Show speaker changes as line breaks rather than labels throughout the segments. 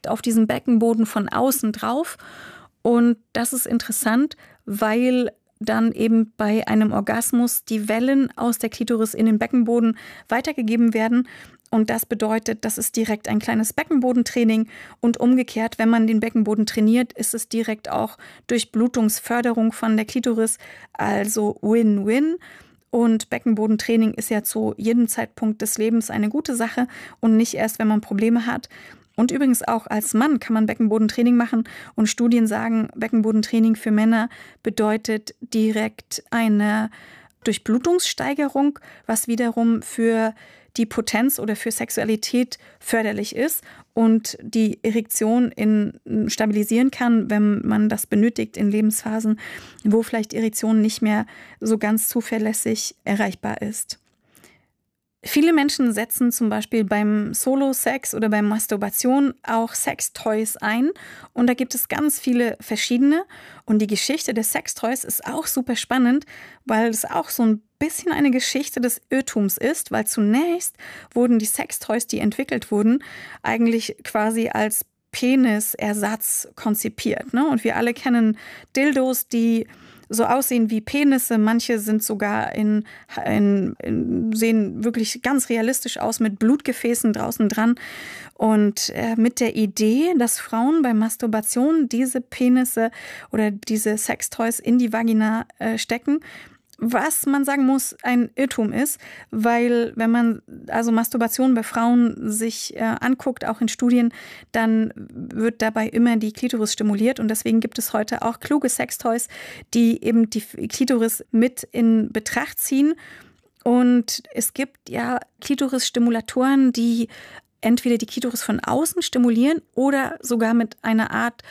direkt auf diesen Beckenboden von außen drauf. Und das ist interessant, weil dann eben bei einem Orgasmus die Wellen aus der Klitoris in den Beckenboden weitergegeben werden. Und das bedeutet, das ist direkt ein kleines Beckenbodentraining. Und umgekehrt, wenn man den Beckenboden trainiert, ist es direkt auch Durchblutungsförderung von der Klitoris. Also Win-Win. Und Beckenbodentraining ist ja zu jedem Zeitpunkt des Lebens eine gute Sache und nicht erst, wenn man Probleme hat. Und übrigens auch als Mann kann man Beckenbodentraining machen. Und Studien sagen, Beckenbodentraining für Männer bedeutet direkt eine Durchblutungssteigerung, was wiederum für die Potenz oder für Sexualität förderlich ist und die Erektion stabilisieren kann, wenn man das benötigt in Lebensphasen, wo vielleicht Erektion nicht mehr so ganz zuverlässig erreichbar ist. Viele Menschen setzen zum Beispiel beim Solo-Sex oder beim Masturbation auch Sextoys ein. Und da gibt es ganz viele verschiedene. Und die Geschichte des Sextoys ist auch super spannend, weil es auch so ein bisschen eine Geschichte des Irrtums ist. Weil zunächst wurden die Sextoys, die entwickelt wurden, eigentlich quasi als Penisersatz konzipiert. Ne? Und wir alle kennen Dildos, die so aussehen wie Penisse. Manche sind sogar sehen wirklich ganz realistisch aus mit Blutgefäßen draußen dran. Und mit der Idee, dass Frauen bei Masturbation diese Penisse oder diese Sextoys in die Vagina stecken, was man sagen muss, ein Irrtum ist, weil wenn man also Masturbation bei Frauen sich anguckt, auch in Studien, dann wird dabei immer die Klitoris stimuliert und deswegen gibt es heute auch kluge Sextoys, die eben die Klitoris mit in Betracht ziehen. Und es gibt ja Klitoris-Stimulatoren, die entweder die Klitoris von außen stimulieren oder sogar mit einer Art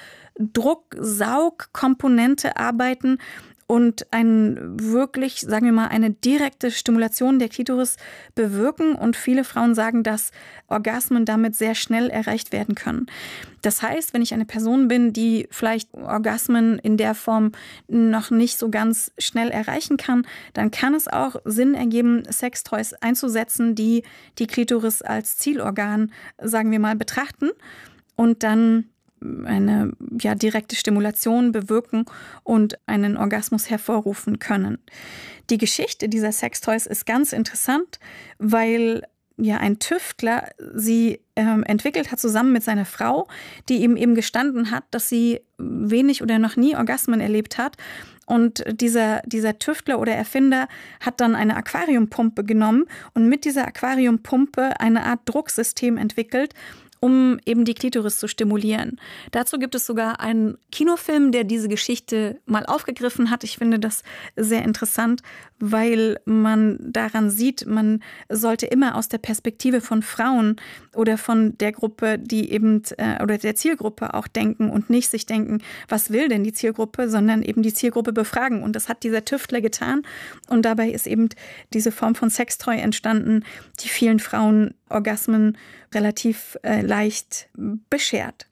Drucksaugkomponente arbeiten und wirklich, sagen wir mal, eine direkte Stimulation der Klitoris bewirken. Und viele Frauen sagen, dass Orgasmen damit sehr schnell erreicht werden können. Das heißt, wenn ich eine Person bin, die vielleicht Orgasmen in der Form noch nicht so ganz schnell erreichen kann, dann kann es auch Sinn ergeben, Sextoys einzusetzen, die die Klitoris als Zielorgan, sagen wir mal, betrachten und dann eine direkte Stimulation bewirken und einen Orgasmus hervorrufen können. Die Geschichte dieser Sextoys ist ganz interessant, weil ein Tüftler sie entwickelt hat zusammen mit seiner Frau, die ihm eben gestanden hat, dass sie wenig oder noch nie Orgasmen erlebt hat. Und dieser Tüftler oder Erfinder hat dann eine Aquariumpumpe genommen und mit dieser Aquariumpumpe eine Art Drucksystem entwickelt, um eben die Klitoris zu stimulieren. Dazu gibt es sogar einen Kinofilm, der diese Geschichte mal aufgegriffen hat. Ich finde das sehr interessant, weil man daran sieht, man sollte immer aus der Perspektive von Frauen oder von der Gruppe, die eben oder der Zielgruppe auch denken und nicht sich denken, was will denn die Zielgruppe, sondern eben die Zielgruppe befragen. Und das hat dieser Tüftler getan. Und dabei ist eben diese Form von Sextoy entstanden, die vielen Frauen Orgasmen relativ leicht beschert.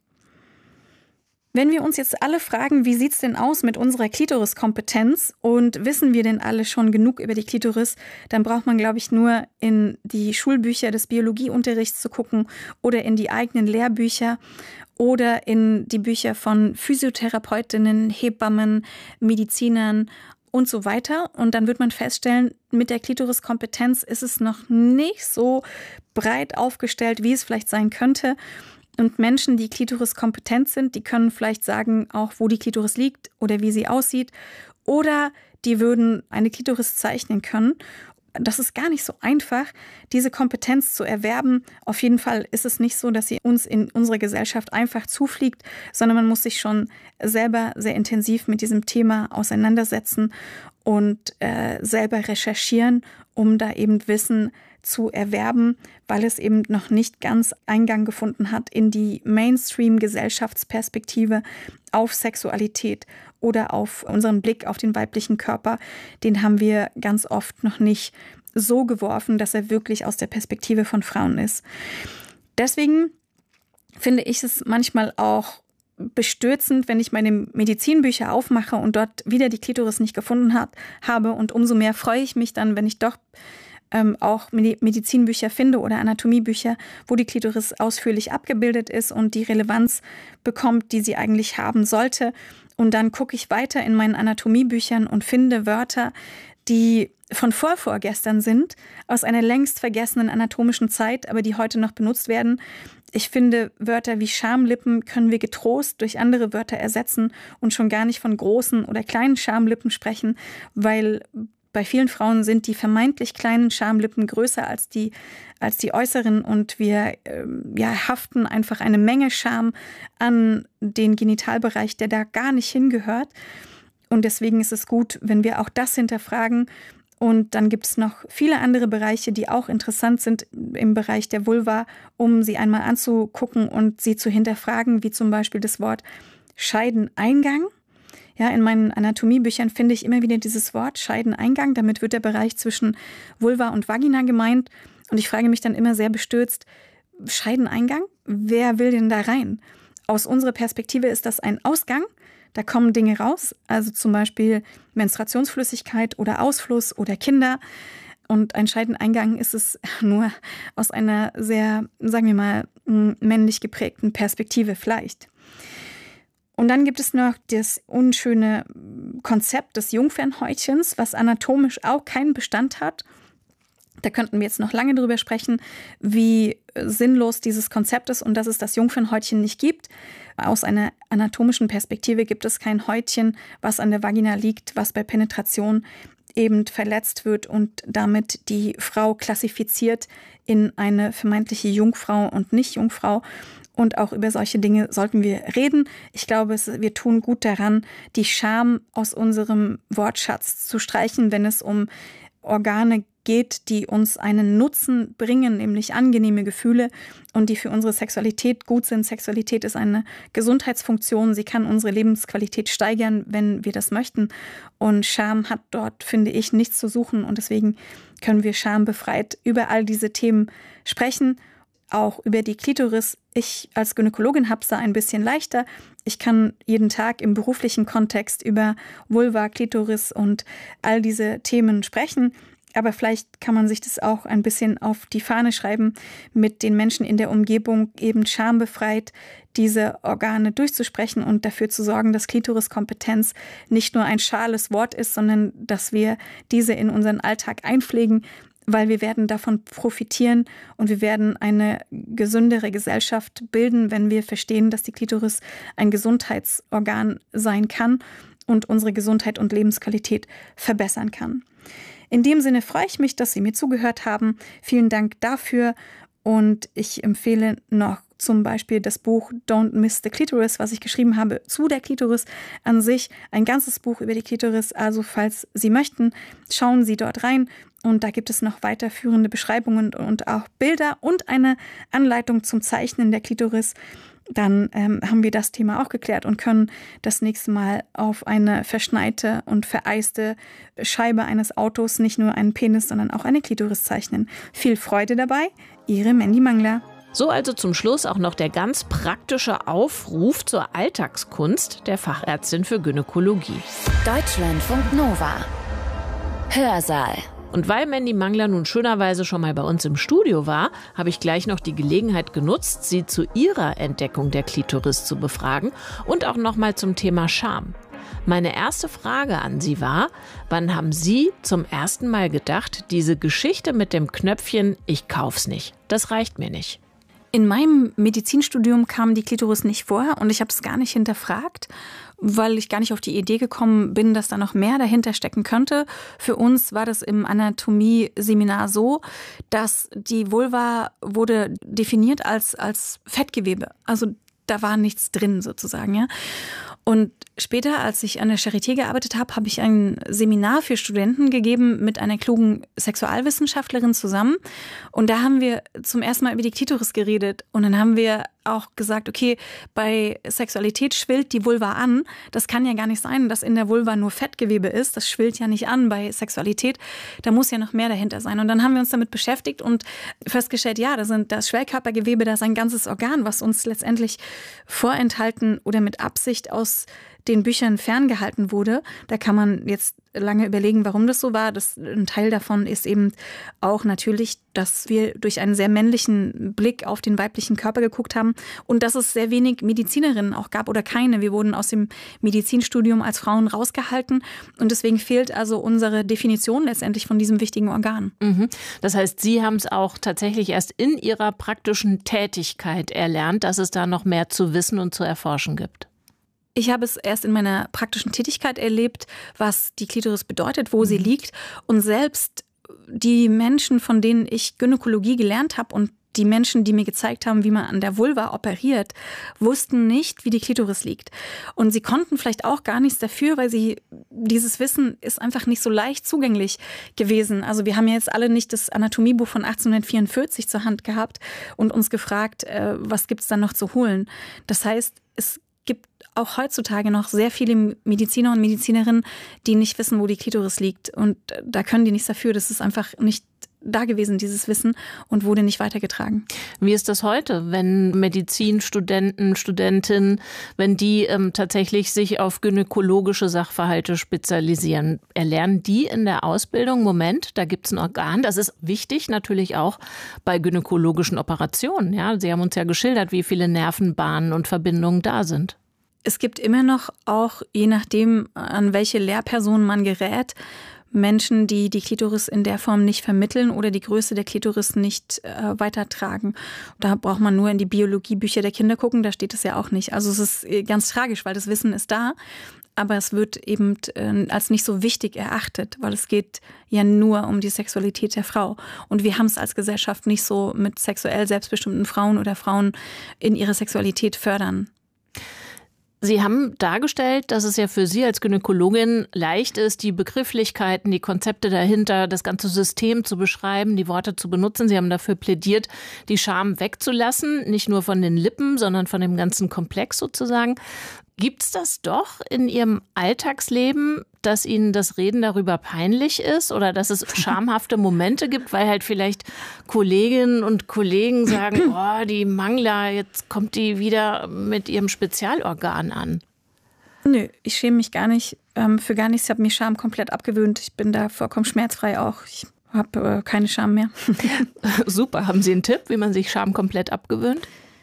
Wenn wir uns jetzt alle fragen, wie sieht es denn aus mit unserer Klitoriskompetenz und wissen wir denn alle schon genug über die Klitoris, dann braucht man, glaube ich, nur in die Schulbücher des Biologieunterrichts zu gucken oder in die eigenen Lehrbücher oder in die Bücher von Physiotherapeutinnen, Hebammen, Medizinern und so weiter. Und dann wird man feststellen, mit der Klitoriskompetenz ist es noch nicht so breit aufgestellt, wie es vielleicht sein könnte. Und Menschen, die klitoriskompetent sind, die können vielleicht sagen, auch wo die Klitoris liegt oder wie sie aussieht. Oder die würden eine Klitoris zeichnen können. Das ist gar nicht so einfach, diese Kompetenz zu erwerben. Auf jeden Fall ist es nicht so, dass sie uns in unserer Gesellschaft einfach zufliegt, sondern man muss sich schon selber sehr intensiv mit diesem Thema auseinandersetzen und selber recherchieren, um da eben Wissen zu erwerben, weil es eben noch nicht ganz Eingang gefunden hat in die Mainstream-Gesellschaftsperspektive auf Sexualität oder auf unseren Blick auf den weiblichen Körper. Den haben wir ganz oft noch nicht so geworfen, dass er wirklich aus der Perspektive von Frauen ist. Deswegen finde ich es manchmal auch bestürzend, wenn ich meine Medizinbücher aufmache und dort wieder die Klitoris nicht gefunden habe. Und umso mehr freue ich mich dann, wenn ich doch auch Medizinbücher finde oder Anatomiebücher, wo die Klitoris ausführlich abgebildet ist und die Relevanz bekommt, die sie eigentlich haben sollte. Und dann gucke ich weiter in meinen Anatomiebüchern und finde Wörter, die von vorgestern sind, aus einer längst vergessenen anatomischen Zeit, aber die heute noch benutzt werden. Ich finde, Wörter wie Schamlippen können wir getrost durch andere Wörter ersetzen und schon gar nicht von großen oder kleinen Schamlippen sprechen, weil bei vielen Frauen sind die vermeintlich kleinen Schamlippen größer als die äußeren und wir haften einfach eine Menge Scham an den Genitalbereich, der da gar nicht hingehört. Und deswegen ist es gut, wenn wir auch das hinterfragen. Und dann gibt es noch viele andere Bereiche, die auch interessant sind im Bereich der Vulva, um sie einmal anzugucken und sie zu hinterfragen, wie zum Beispiel das Wort Scheideneingang. Ja, in meinen Anatomiebüchern finde ich immer wieder dieses Wort Scheideneingang. Damit wird der Bereich zwischen Vulva und Vagina gemeint. Und ich frage mich dann immer sehr bestürzt, Scheideneingang? Wer will denn da rein? Aus unserer Perspektive ist das ein Ausgang. Da kommen Dinge raus, also zum Beispiel Menstruationsflüssigkeit oder Ausfluss oder Kinder. Und ein Scheideneingang ist es nur aus einer sehr, sagen wir mal, männlich geprägten Perspektive vielleicht. Und dann gibt es noch das unschöne Konzept des Jungfernhäutchens, was anatomisch auch keinen Bestand hat. Da könnten wir jetzt noch lange drüber sprechen, wie sinnlos dieses Konzept ist und dass es das Jungfernhäutchen nicht gibt. Aus einer anatomischen Perspektive gibt es kein Häutchen, was an der Vagina liegt, was bei Penetration eben verletzt wird und damit die Frau klassifiziert in eine vermeintliche Jungfrau und Nicht-Jungfrau. Und auch über solche Dinge sollten wir reden. Ich glaube, wir tun gut daran, die Scham aus unserem Wortschatz zu streichen, wenn es um Organe geht, die uns einen Nutzen bringen, nämlich angenehme Gefühle und die für unsere Sexualität gut sind. Sexualität ist eine Gesundheitsfunktion. Sie kann unsere Lebensqualität steigern, wenn wir das möchten. Und Scham hat dort, finde ich, nichts zu suchen. Und deswegen können wir schambefreit über all diese Themen sprechen. Auch über die Klitoris. Ich als Gynäkologin habe es da ein bisschen leichter. Ich kann jeden Tag im beruflichen Kontext über Vulva, Klitoris und all diese Themen sprechen. Aber vielleicht kann man sich das auch ein bisschen auf die Fahne schreiben, mit den Menschen in der Umgebung eben schambefreit diese Organe durchzusprechen und dafür zu sorgen, dass Klitoriskompetenz nicht nur ein schales Wort ist, sondern dass wir diese in unseren Alltag einpflegen, weil wir werden davon profitieren und wir werden eine gesündere Gesellschaft bilden, wenn wir verstehen, dass die Klitoris ein Gesundheitsorgan sein kann und unsere Gesundheit und Lebensqualität verbessern kann. In dem Sinne freue ich mich, dass Sie mir zugehört haben. Vielen Dank dafür und ich empfehle noch zum Beispiel das Buch Don't Miss the Clitoris, was ich geschrieben habe zu der Klitoris an sich. Ein ganzes Buch über die Klitoris, also falls Sie möchten, schauen Sie dort rein. Und da gibt es noch weiterführende Beschreibungen und auch Bilder und eine Anleitung zum Zeichnen der Klitoris. Dann haben wir das Thema auch geklärt und können das nächste Mal auf eine verschneite und vereiste Scheibe eines Autos nicht nur einen Penis, sondern auch eine Klitoris zeichnen. Viel Freude dabei, Ihre Mandy Mangler.
So also zum Schluss auch noch der ganz praktische Aufruf zur Alltagskunst der Fachärztin für Gynäkologie.
Deutschlandfunk Nova. Hörsaal.
Und weil Mandy Mangler nun schönerweise schon mal bei uns im Studio war, habe ich gleich noch die Gelegenheit genutzt, sie zu ihrer Entdeckung der Klitoris zu befragen und auch noch mal zum Thema Scham. Meine erste Frage an Sie war, wann haben Sie zum ersten Mal gedacht, diese Geschichte mit dem Knöpfchen, ich kauf's nicht, das reicht mir nicht?
In meinem Medizinstudium kam die Klitoris nicht vor und ich habe es gar nicht hinterfragt, weil ich gar nicht auf die Idee gekommen bin, dass da noch mehr dahinter stecken könnte. Für uns war das im Anatomie-Seminar so, dass die Vulva wurde definiert als Fettgewebe. Also da war nichts drin sozusagen, ja. Und später, als ich an der Charité gearbeitet habe, habe ich ein Seminar für Studenten gegeben mit einer klugen Sexualwissenschaftlerin zusammen. Und da haben wir zum ersten Mal über die Klitoris geredet. Und dann haben wir auch gesagt, okay, bei Sexualität schwillt die Vulva an. Das kann ja gar nicht sein, dass in der Vulva nur Fettgewebe ist. Das schwillt ja nicht an bei Sexualität. Da muss ja noch mehr dahinter sein. Und dann haben wir uns damit beschäftigt und festgestellt, ja, das Schwellkörpergewebe, das ist ein ganzes Organ, was uns letztendlich vorenthalten oder mit Absicht aus den Büchern ferngehalten wurde. Da kann man jetzt lange überlegen, warum das so war. Ein Teil davon ist eben auch natürlich, dass wir durch einen sehr männlichen Blick auf den weiblichen Körper geguckt haben und dass es sehr wenig Medizinerinnen auch gab oder keine. Wir wurden aus dem Medizinstudium als Frauen rausgehalten und deswegen fehlt also unsere Definition letztendlich von diesem wichtigen Organ.
Das heißt, Sie haben es auch tatsächlich erst in Ihrer praktischen Tätigkeit erlernt, dass es da noch mehr zu wissen und zu erforschen gibt.
Ich habe es erst in meiner praktischen Tätigkeit erlebt, was die Klitoris bedeutet, wo sie liegt. Und selbst die Menschen, von denen ich Gynäkologie gelernt habe und die Menschen, die mir gezeigt haben, wie man an der Vulva operiert, wussten nicht, wie die Klitoris liegt. Und sie konnten vielleicht auch gar nichts dafür, weil dieses Wissen ist einfach nicht so leicht zugänglich gewesen. Also wir haben ja jetzt alle nicht das Anatomiebuch von 1844 zur Hand gehabt und uns gefragt, was gibt's da noch zu holen. Das heißt, es gibt auch heutzutage noch sehr viele Mediziner und Medizinerinnen, die nicht wissen, wo die Klitoris liegt. Und da können die nichts dafür. Das ist einfach nicht da gewesen, dieses Wissen, und wurde nicht weitergetragen.
Wie ist das heute, wenn Medizinstudenten, Studentinnen, wenn die tatsächlich sich auf gynäkologische Sachverhalte spezialisieren? Erlernen die in der Ausbildung, Moment, da gibt es ein Organ, das ist wichtig natürlich auch bei gynäkologischen Operationen. Ja? Sie haben uns ja geschildert, wie viele Nervenbahnen und Verbindungen da sind.
Es gibt immer noch, auch je nachdem, an welche Lehrperson man gerät, Menschen, die die Klitoris in der Form nicht vermitteln oder die Größe der Klitoris nicht weitertragen. Da braucht man nur in die Biologiebücher der Kinder gucken, da steht es ja auch nicht. Also es ist ganz tragisch, weil das Wissen ist da, aber es wird eben als nicht so wichtig erachtet, weil es geht ja nur um die Sexualität der Frau. Und wir haben es als Gesellschaft nicht so mit sexuell selbstbestimmten Frauen oder Frauen in ihre Sexualität fördern.
Sie haben dargestellt, dass es ja für Sie als Gynäkologin leicht ist, die Begrifflichkeiten, die Konzepte dahinter, das ganze System zu beschreiben, die Worte zu benutzen. Sie haben dafür plädiert, die Scham wegzulassen, nicht nur von den Lippen, sondern von dem ganzen Komplex sozusagen. Gibt es das doch in Ihrem Alltagsleben, dass Ihnen das Reden darüber peinlich ist oder dass es schamhafte Momente gibt, weil halt vielleicht Kolleginnen und Kollegen sagen, oh, die Mangler, jetzt kommt die wieder mit ihrem Spezialorgan an?
Nö, ich schäme mich gar nicht für gar nichts. Ich habe mir Scham komplett abgewöhnt. Ich bin da vollkommen schmerzfrei auch. Ich habe keine Scham mehr.
Super. Haben Sie einen Tipp, wie man sich Scham komplett abgewöhnt?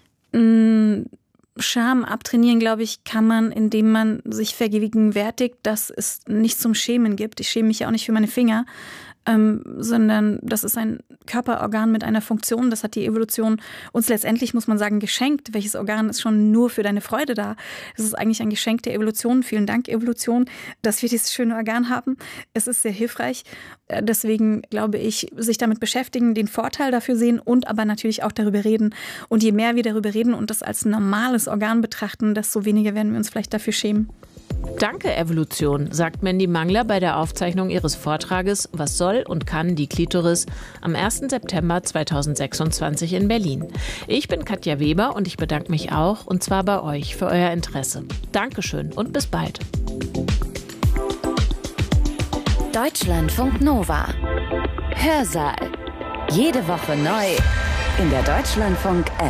Scham abtrainieren, glaube ich, kann man, indem man sich vergegenwärtigt, dass es nichts zum Schämen gibt. Ich schäme mich ja auch nicht für meine Finger, sondern das ist ein Körperorgan mit einer Funktion. Das hat die Evolution uns letztendlich, muss man sagen, geschenkt. Welches Organ ist schon nur für deine Freude da? Es ist eigentlich ein Geschenk der Evolution. Vielen Dank, Evolution, dass wir dieses schöne Organ haben. Es ist sehr hilfreich. Deswegen glaube ich, sich damit beschäftigen, den Vorteil dafür sehen und aber natürlich auch darüber reden. Und je mehr wir darüber reden und das als normales Organ betrachten, desto weniger werden wir uns vielleicht dafür schämen.
Danke, Evolution, sagt Mandy Mangler bei der Aufzeichnung ihres Vortrages Was soll und kann die Klitoris am 1. September 2026 in Berlin. Ich bin Katja Weber und ich bedanke mich auch, und zwar bei euch, für euer Interesse. Dankeschön und bis bald.
Deutschlandfunk Nova. Hörsaal. Jede Woche neu in der Deutschlandfunk-App.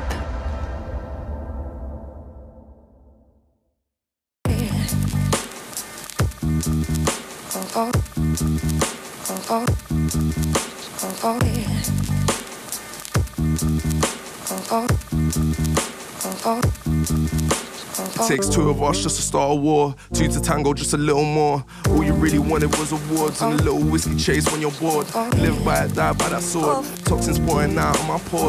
It takes two of us just to start a war. Two to tango, just a little more. All you really wanted was awards and a little whiskey chase when you're bored. Live by it, die by that sword. Toxins pouring out on my pores.